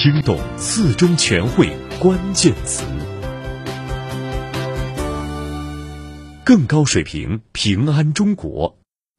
听懂四中全会关键词。更高水平，平安中国。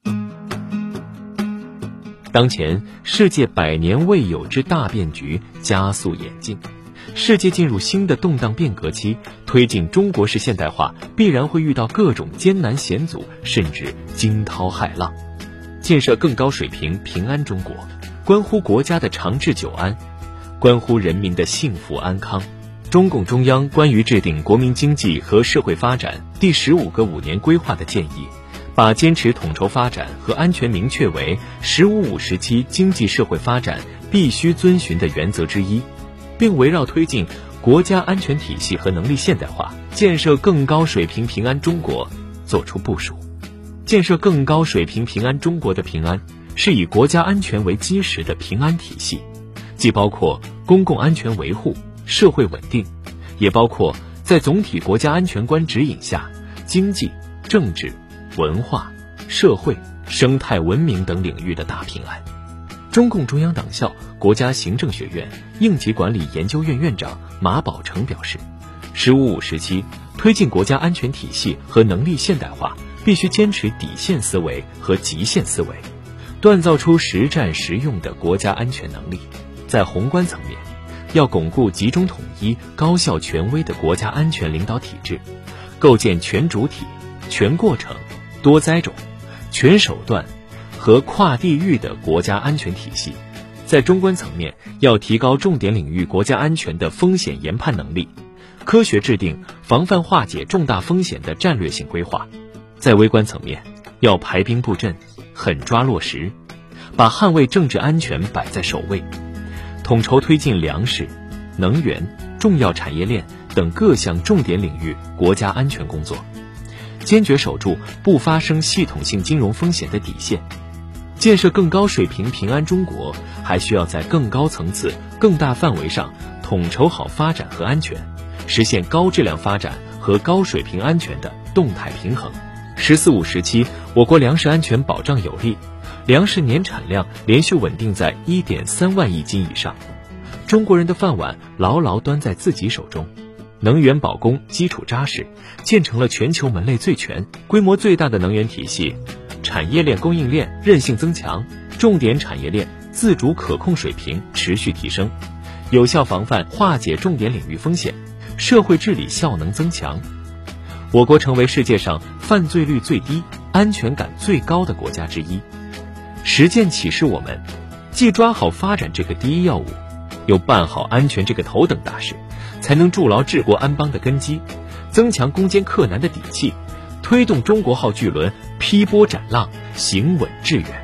当前，世界100年未有之大变局加速演进，世界进入新的动荡变革期，推进中国式现代化必然会遇到各种艰难险阻，甚至惊涛骇浪。建设更高水平平安中国，关乎国家的长治久安，关乎人民的幸福安康。中共中央关于制定国民经济和社会发展第15个5年规划的建议，把坚持统筹发展和安全明确为“15+5”时期经济社会发展必须遵循的原则之一，并围绕推进国家安全体系和能力现代化，建设更高水平平安中国作出部署。建设更高水平平安中国的平安，是以国家安全为基石的平安体系，既包括公共安全维护、社会稳定，也包括在总体国家安全观指引下，经济、政治、文化、社会、生态文明等领域的大平安。中共中央党校国家行政学院应急管理研究院院长马宝成表示，“15+5”时期推进国家安全体系和能力现代化，必须坚持底线思维和极限思维，锻造出实战实用的国家安全能力。在宏观层面，要巩固集中统一、高效权威的国家安全领导体制，构建全主体、全过程、多灾种、全手段和跨地域的国家安全体系。在中观层面，要提高重点领域国家安全的风险研判能力，科学制定防范化解重大风险的战略性规划。在微观层面，要排兵布阵，狠抓落实，把捍卫政治安全摆在首位，统筹推进粮食、能源、重要产业链等各项重点领域国家安全工作，坚决守住不发生系统性金融风险的底线。建设更高水平平安中国，还需要在更高层次、更大范围上统筹好发展和安全，实现高质量发展和高水平安全的动态平衡。“15+5”时期，我国粮食安全保障有力，粮食年产量连续稳定在1.3万亿斤以上，中国人的饭碗牢牢端在自己手中，能源保供基础扎实，建成了全球门类最全、规模最大的能源体系，产业链供应链韧性增强，重点产业链自主可控水平持续提升，有效防范化解重点领域风险，社会治理效能增强。我国成为世界上犯罪率最低、安全感最高的国家之一。实践启示我们，既抓好发展这个第一要务，又办好安全这个头等大事，才能筑牢治国安邦的根基，增强攻坚克难的底气，推动中国号巨轮劈波斩浪，行稳致远。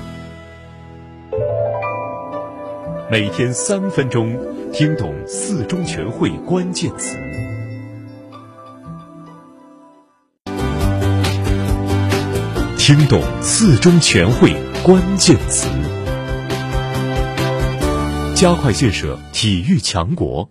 每天3分钟，听懂四中全会关键词。听懂四中全会关键词，加快建设体育强国。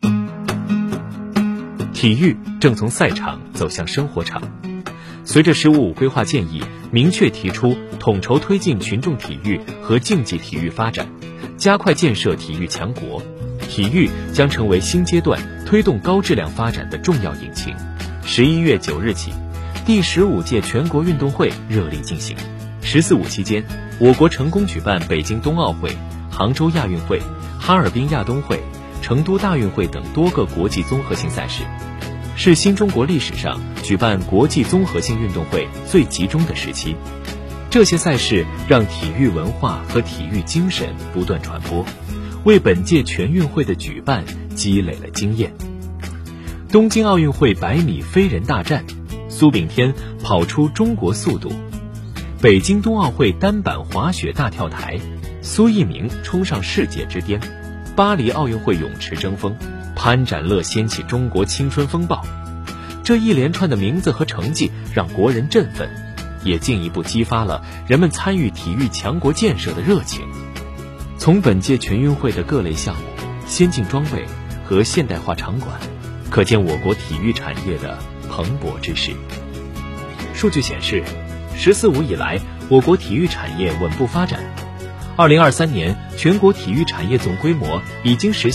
体育正从赛场走向生活场。随着“15+5”规划建议明确提出统筹推进群众体育和竞技体育发展，加快建设体育强国，体育将成为新阶段推动高质量发展的重要引擎。11月9日起，第15届全国运动会热力进行。“15+5”期间，我国成功举办北京冬奥会、杭州亚运会、哈尔滨亚冬会、成都大运会等多个国际综合性赛事，是新中国历史上举办国际综合性运动会最集中的时期。这些赛事让体育文化和体育精神不断传播，为本届全运会的举办积累了经验。东京奥运会100米飞人大战，苏炳添跑出中国速度；北京冬奥会单板滑雪大跳台，苏翊鸣冲上世界之巅；巴黎奥运会泳池争锋，潘展乐掀起中国青春风暴。这一连串的名字和成绩让国人振奋，也进一步激发了人们参与体育强国建设的热情。从本届全运会的各类项目、先进装备和现代化场馆，可见我国体育产业的蓬勃之势。数据显示，“15+5”以来，我国体育产业稳步发展。2023年，全国体育产业总规模已经实现